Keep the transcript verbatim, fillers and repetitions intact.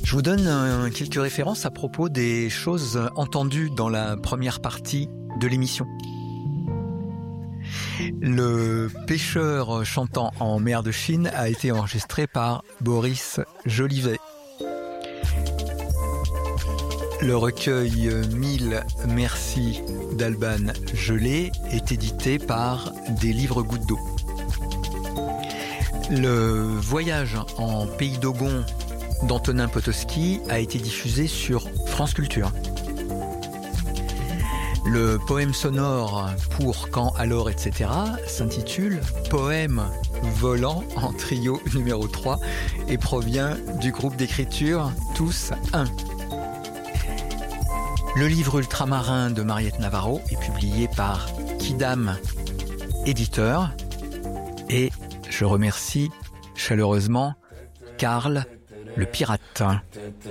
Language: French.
Je vous donne euh, quelques références à propos des choses entendues dans la première partie de l'émission. Le pêcheur chantant en mer de Chine a été enregistré par Boris Jolivet. Le recueil Mille Merci d'Alban Gelé est édité par Des Livres Gouttes d'eau. Le voyage en pays d'Ogon d'Antonin Potocki a été diffusé sur France Culture. Le poème sonore pour Quand, alors, et cetera s'intitule Poème volant en trio numéro trois et provient du groupe d'écriture Tous un. Le livre ultramarin de Mariette Navarro est publié par Kidam Éditeur et je remercie chaleureusement Karl le pirate.